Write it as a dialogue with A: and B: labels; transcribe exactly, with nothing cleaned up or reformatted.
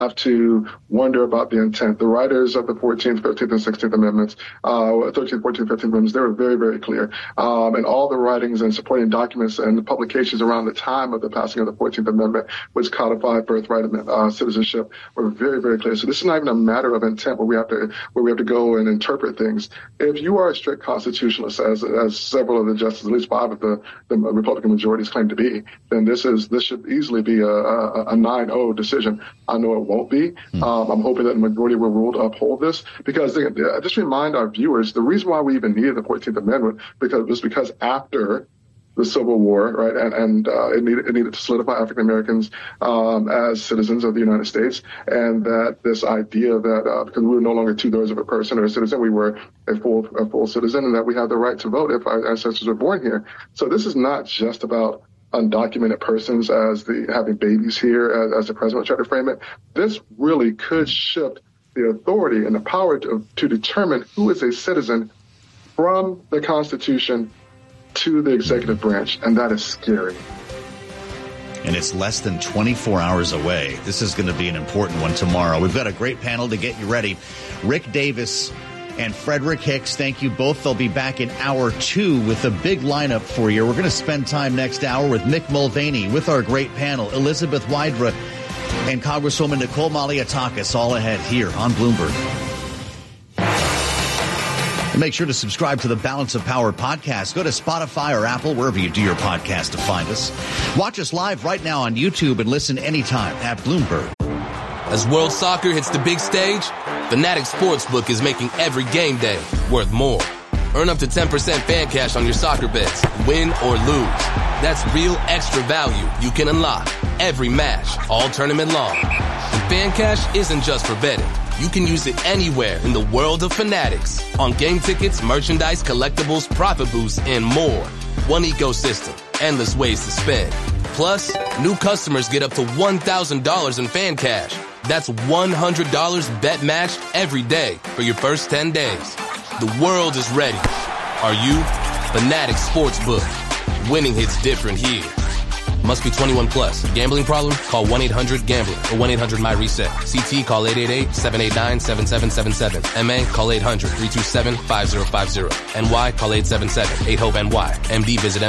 A: have to wonder about the intent. The writers of the fourteenth, fifteenth, and sixteenth Amendments, uh, thirteenth, fourteenth, fifteenth Amendments, they were very, very clear. Um, and all the writings and supporting documents and the publications around the time of the passing of the fourteenth Amendment, which codified birthright uh, citizenship, were very, very clear. So this is not even a matter of intent where we have to where we have to go and interpret things. If you are a strict constitutionalist, as as several of the justices, at least five of the, the Republican majorities claim to be, then this is this should easily be a, a, a nine oh decision. I know it won't be. Hmm. Um, I'm hoping that the majority will rule to uphold this, because they, they, just remind our viewers, the reason why we even needed the fourteenth Amendment because was because after the Civil War, right, and, and uh, it, needed, it needed to solidify African Americans um, as citizens of the United States, and that this idea that uh, because we were no longer two-thirds of a person or a citizen, we were a full a full citizen, and that we have the right to vote if our ancestors were born here. So this is not just about undocumented persons as the having babies here, as, as the president tried to frame it. This really could shift the authority and the power to, to determine who is a citizen from the Constitution to the executive branch, and that is scary.
B: And it's less than twenty-four hours away. This is going to be an important one tomorrow. We've got a great panel to get you ready. Rick Davis and Frederick Hicks, thank you both. They'll be back in hour two with a big lineup for you. We're going to spend time next hour with Mick Mulvaney, with our great panel, Elizabeth Wydra and Congresswoman Nicole Malliotakis, all ahead here on Bloomberg. And make sure to subscribe to the Balance of Power podcast. Go to Spotify or Apple, wherever you do your podcast, to find us. Watch us live right now on YouTube and listen anytime at Bloomberg.
C: As World Soccer hits the big stage, Fanatics Sportsbook is making every game day worth more. Earn up to ten percent fan cash on your soccer bets, win or lose. That's real extra value you can unlock every match, all tournament long. And fan cash isn't just for betting. You can use it anywhere in the world of Fanatics. On game tickets, merchandise, collectibles, profit boosts, and more. One ecosystem, endless ways to spend. Plus, new customers get up to one thousand dollars in fan cash. That's one hundred dollars bet match every day for your first ten days. The world is ready. Are you? Fanatics Sportsbook. Winning hits different here. Must be twenty-one plus. Gambling problem? Call one eight hundred gambler or one eight hundred my reset. C T call eight eight eight, seven eight nine, seven seven seven seven. M A call eight hundred, three two seven, five zero five zero. N Y call eight seven seven, eight hope N Y. M D visit M D